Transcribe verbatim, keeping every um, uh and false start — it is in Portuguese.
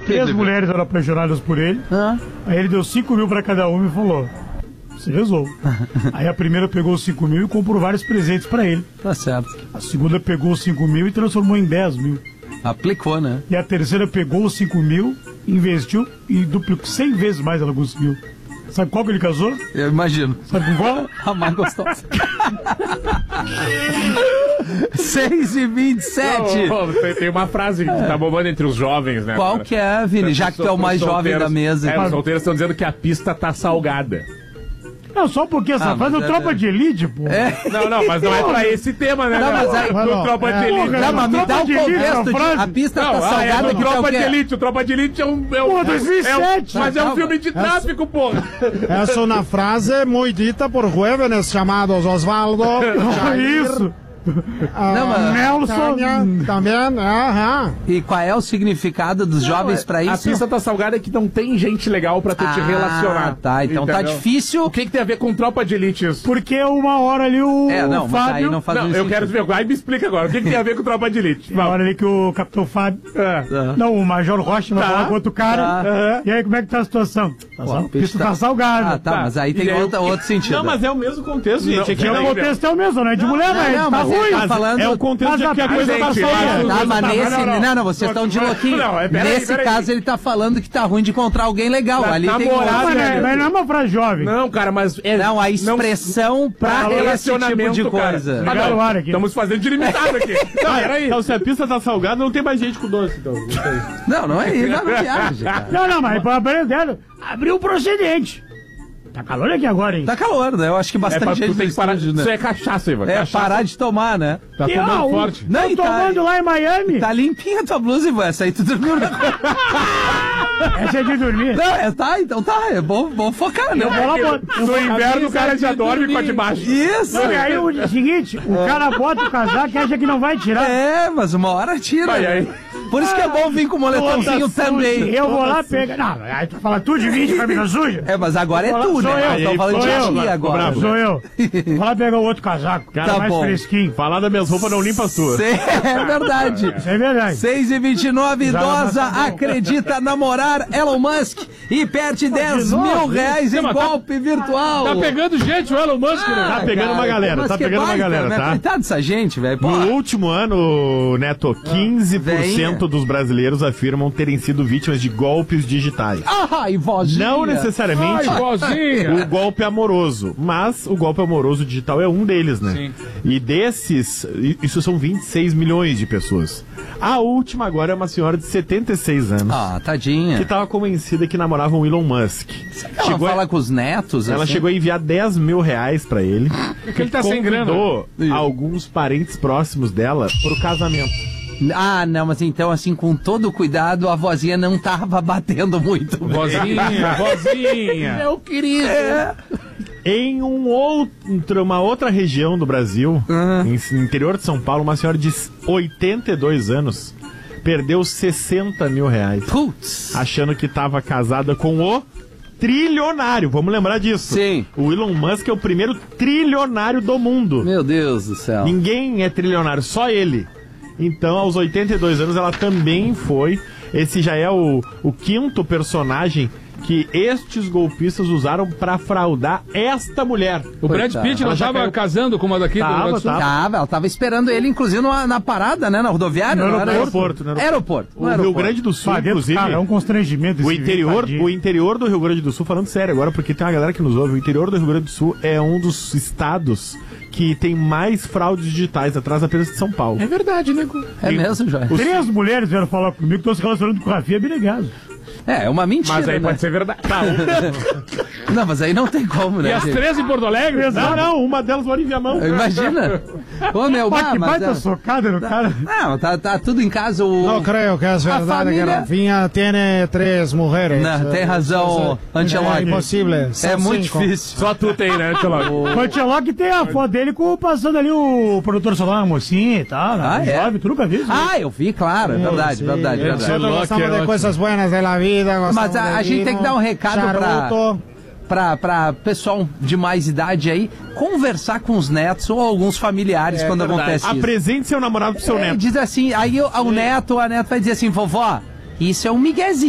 Três mulheres eram apaixonadas por ele. Ah. Aí ele deu cinco mil pra cada uma e falou: se resolve. Aí a primeira pegou os cinco mil e comprou vários presentes pra ele. Tá certo. A segunda pegou os cinco mil e transformou em dez mil. Aplicou, né? E a terceira pegou os cinco mil, investiu e duplicou cem vezes mais ela conseguiu. Sabe qual que ele casou? Eu imagino. Sabe com qual? A mais gostosa. seis e vinte e sete. Oh, oh, tem uma frase que tá bombando entre os jovens, né? Qual cara? Que é, Vini? Já que tu é o mais jovem da mesa. É, os solteiros estão dizendo que a pista tá salgada. Não, só porque essa ah, faz o é, Tropa é... de Elite, pô. É. Não, não, mas não é pra esse tema, né? Não, mas é... Do Tropa é. de Elite. Não, mas me dá o contexto de... A pista não, tá salgada é, que Tropa é o de Elite. O Tropa de Elite é um... É um pô, dois mil e sete. É um, mas é um filme de tráfico, pô. Essa é uma frase muito dita por jóvenes chamados Osvaldo. Isso. Ah, não, mas... Nelson também, aham. E qual é o significado dos não, jovens pra isso? A pista tá salgada é que não tem gente legal pra tu ah, te relacionar. Tá, então entendeu? Tá difícil. O que que tem a ver com Tropa de Elite isso? Porque uma hora ali o É, não, o mas Fábio... aí não faz não, eu sentido. quero ver, aí me explica agora, o que que tem a ver com Tropa de Elite? Uma hora ali que o Capitão Fábio... É. Tá. Não, o Major Rocha vai tá. falar com outro cara. Tá. Uhum. E aí, como é que tá a situação? Tá Pô, a pista tá, tá salgada. Ah, tá, tá, mas aí tem aí, outro, outro sentido. Não, mas é o mesmo contexto, gente. Aqui o contexto é o mesmo, não é de mulher, mas não, tá ruim. Tá falando... É o contexto de que a coisa tá salgada. Tá, mas nesse... Não, não, vocês estão de louquinho. Nesse caso, ele tá falando que tá ruim de encontrar alguém legal. Ali tem mas não é uma frase jovem. Não, cara, mas... Não, a expressão pra relacionamento de coisa. Estamos fazendo de limitado aqui. Não, peraí. Então, se a pista tá salgada, não tem mais gente com doce, então. Não, não é isso, não é viagem, cara. Não, não, mas pra aprender, abriu o procedente. Tá calor aqui agora, hein? Tá calor, né? Eu acho que bastante é, gente tem que parar de... né? Isso é cachaça, Ivan. É, cachaça. parar de tomar, né? Tá e tomando ó, forte. Não, tô tomando tá... lá em Miami. Tá limpinha a tua blusa, Ivan. Essa aí tu dormiu na... Essa é de dormir. Não, é, tá, então tá. É bom, bom focar, né? Eu vou lá, bot... No inverno o cara já dorme dormir. Com a de baixo. Isso. Não, e aí o seguinte, o cara bota o casaco e acha que não vai tirar. É, mas uma hora tira. Vai, aí. Por isso que é bom vir com o moletomzinho também. Eu vou lá pegar... Não, aí tu fala tu de vídeo, camisa suja. É, mas agora é tu, né? Eu tô falando de ti agora. Sou eu. Vou lá pegar o outro casaco, cara, tá mais bom. Fresquinho. Falar das minhas roupas não limpa as tuas. É verdade. Isso é verdade. seis e vinte e nove, idosa acredita namorar Elon Musk e perde dez mil reais em golpe virtual. Tá pegando gente o Elon Musk, né? Tá pegando uma galera, tá pegando uma galera, tá? Coitado dessa gente, velho. No último ano, Neto, quinze por cento dos brasileiros afirmam terem sido vítimas de golpes digitais. Ai, vozinha. Não necessariamente Ai, vozinha. o golpe amoroso, mas o golpe amoroso digital é um deles, né? Sim. E desses, isso são vinte e seis milhões de pessoas. A última agora é uma senhora de setenta e seis anos. Ah, tadinha. Que estava convencida que namorava o Elon Musk. Será que ela chegou fala a... com os netos? Ela assim? chegou a enviar dez mil reais pra ele. Porque ele tá sem grana. Alguns parentes próximos dela pro casamento. Ah, não, mas então, assim, com todo cuidado, a vozinha não tava batendo muito. Vozinha, vozinha. Meu querido. É. Em um outro, uma outra região do Brasil, uhum. no interior de São Paulo, uma senhora de oitenta e dois anos perdeu sessenta mil reais. Putz. Achando que estava casada com o trilionário. Vamos lembrar disso. Sim. O Elon Musk é o primeiro trilionário do mundo. Meu Deus do céu. Ninguém é trilionário, só ele. Então, aos oitenta e dois anos, ela também foi. Esse já é o, o quinto personagem que estes golpistas usaram pra fraudar esta mulher. O Brad Pitt não estava caiu... casando com uma daqui tava, do tava. tava, ela tava esperando ele, inclusive, na, na parada, né? Na rodoviária. No não aeroporto. aeroporto. No aeroporto. O Rio Grande do Sul, inclusive. Cara, é um constrangimento esse o interior, o interior do Rio Grande do Sul, falando sério agora, porque tem uma galera que nos ouve, o interior do Rio Grande do Sul é um dos estados que tem mais fraudes digitais, atrás apenas de São Paulo. É verdade, né? É tem, mesmo, Jorge. Três mulheres vieram falar comigo que estão se relacionando com o Rafinha Binegaso. É, é uma mentira. Mas aí né? pode ser verdade. Tá, não, mas aí não tem como, né? E as gente? Três em Porto Alegre? Não, não, uma delas mora em Viamão. Imagina. Ô, meu, bah, que mas baita é... socada no cara. Não, tá, tá tudo em casa. O... Não creio que é verdade família... que Rafinha tem três mulheres. Não, tem razão, Ancelotti. É impossível. É muito cinco. Difícil. Só tu tem, né, Ancelotti? O Ancelotti tem a foto dele com, passando ali o produtor solar, uma mocinha e tal. Ah, né? é? Jovem, tu nunca viu isso? Ah, eu vi, claro. É verdade, sim, verdade, verdade. Nosotros gostamos de coisas buenas da vida. Mas a, a gente tem que dar um recado pra... Pra, pra pessoal de mais idade aí, conversar com os netos ou alguns familiares é, quando verdade. Acontece isso. Apresente seu namorado pro seu é, neto. Diz assim, aí o, o neto, a neta vai dizer assim, vovó, isso é um miguezinho.